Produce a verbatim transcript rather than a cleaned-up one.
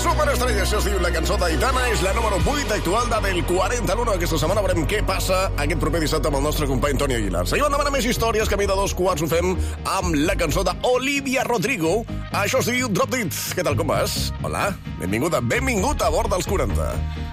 Superestrella, això es diu La cançó d'Aitana, és la número vuit actual de del quaranta a l'u. Aquesta setmana veurem què passa aquest proper dissabte amb el nostre company Toni Aguilar. Seguim endavant amb més històries, que a mi de dos quarts ho fem amb la cançó d'Olivia Rodrigo. Això es diu Drop It. Què tal, com vas? Hola, benvinguda, benvingut a bord dels quaranta.